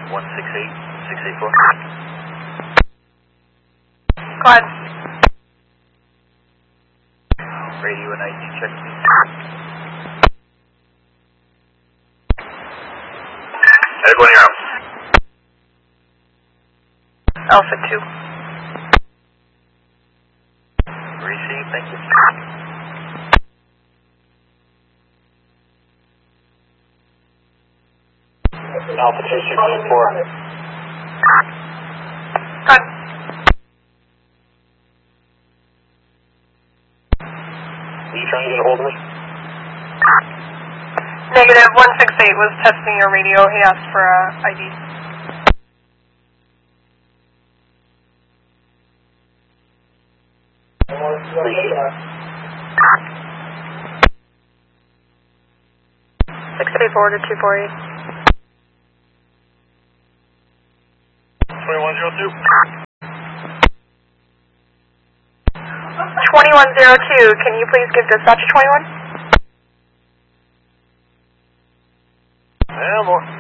168, 684. Go ahead. Radio and ID check, please. Go in your house. Alpha 2. Receive, thank you. Alpha 264. Go ahead. Are you trying to get a hold of me? Negative 168 was testing your radio. He asked for ID. Appreciate it. 684 to 248. 2102. 2102, can you please give dispatch 21? Yeah, more.